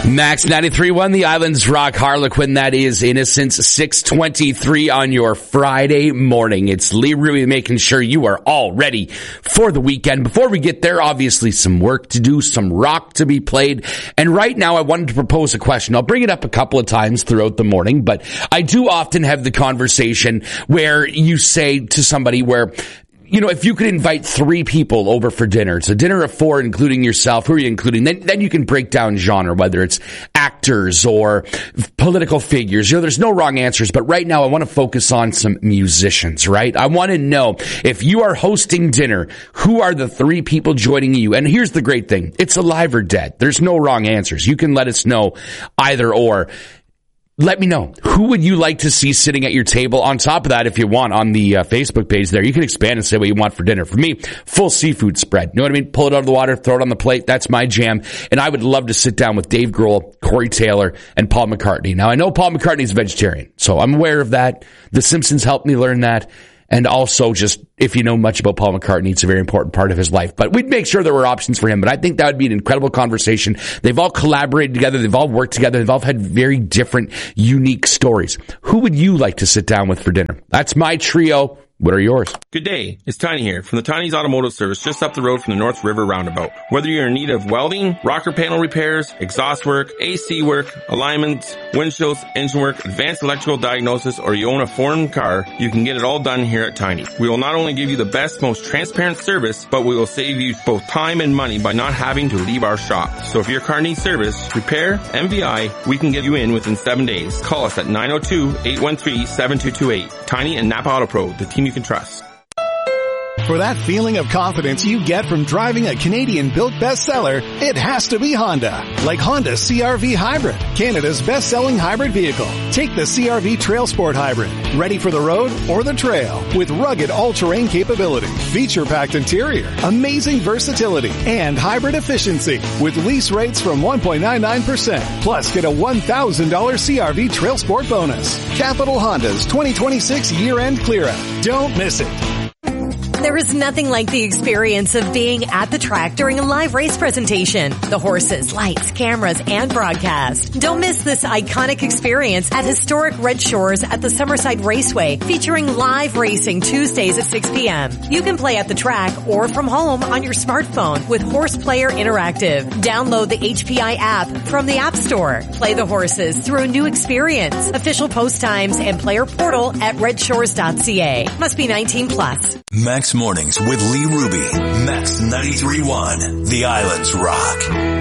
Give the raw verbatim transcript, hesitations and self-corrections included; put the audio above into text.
Max ninety-three point one, the Islands Rock. Harlequin, that is Innocence, six twenty-three on your Friday morning. It's Lee Ruby making sure you are all ready for the weekend. Before we get there, obviously some work to do, some rock to be played. And right now I wanted to propose a question. I'll bring it up a couple of times throughout the morning, but I do often have the conversation where you say to somebody where, you know, if you could invite three people over for dinner, it's a dinner of four, including yourself, who are you including? Then, then you can break down genre, whether it's actors or political figures. You know, there's no wrong answers, but right now I want to focus on some musicians, right? I want to know, if you are hosting dinner, who are the three people joining you? And here's the great thing. It's alive or dead. There's no wrong answers. You can let us know either or. Let me know. Who would you like to see sitting at your table? On top of that, if you want, on the uh, Facebook page there, you can expand and say what you want for dinner. For me, full seafood spread. You know what I mean? Pull it out of the water, throw it on the plate. That's my jam. And I would love to sit down with Dave Grohl, Corey Taylor, and Paul McCartney. Now, I know Paul McCartney's a vegetarian, so I'm aware of that. The Simpsons helped me learn that. And also, just, if you know much about Paul McCartney, it's a very important part of his life. But we'd make sure there were options for him. But I think that would be an incredible conversation. They've all collaborated together. They've all worked together. They've all had very different, unique stories. Who would you like to sit down with for dinner? That's my trio. What are yours? Good day. It's Tiny here from the Tiny's Automotive Service just up the road from the North River Roundabout. Whether you're in need of welding, rocker panel repairs, exhaust work, A C work, alignments, windshields, engine work, advanced electrical diagnosis, or you own a foreign car, you can get it all done here at Tiny. We will not only give you the best, most transparent service, but we will save you both time and money by not having to leave our shop. So if your car needs service, repair, M V I, we can get you in within seven days. Call us at nine oh two, eight one three, seven two two eight. Tiny and Napa Auto Pro, the team you can trust. For that feeling of confidence you get from driving a Canadian-built bestseller, it has to be Honda. Like Honda C R V Hybrid, Canada's best-selling hybrid vehicle. Take the C R V Trail Sport Hybrid, ready for the road or the trail, with rugged all-terrain capability, feature-packed interior, amazing versatility, and hybrid efficiency, with lease rates from one point nine nine percent. Plus, get a one thousand dollars C R V Trail Sport bonus. Capital Honda's twenty twenty-six year-end clear-out. Don't miss it. There is nothing like the experience of being at the track during a live race presentation. The horses, lights, cameras, and broadcast. Don't miss this iconic experience at historic Red Shores at the Summerside Raceway, featuring live racing Tuesdays at six p.m. You can play at the track or from home on your smartphone with Horse Player Interactive. Download the H P I app from the App Store. Play the horses through a new experience. Official post times and player portal at red shores dot c a. Must be nineteen plus. Max Mornings with Lee Ruby. Max ninety-three point one, the Islands Rock.